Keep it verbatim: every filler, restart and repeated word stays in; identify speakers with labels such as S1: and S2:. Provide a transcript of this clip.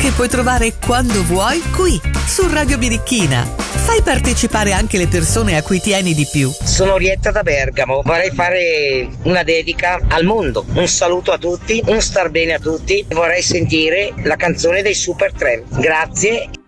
S1: che puoi trovare quando vuoi qui, su Radio Birichina. Fai partecipare anche le persone a cui tieni di più.
S2: Sono Orietta da Bergamo, vorrei fare una dedica al mondo, un saluto a tutti, un star bene a tutti, vorrei sentire la canzone dei Super tre. Grazie.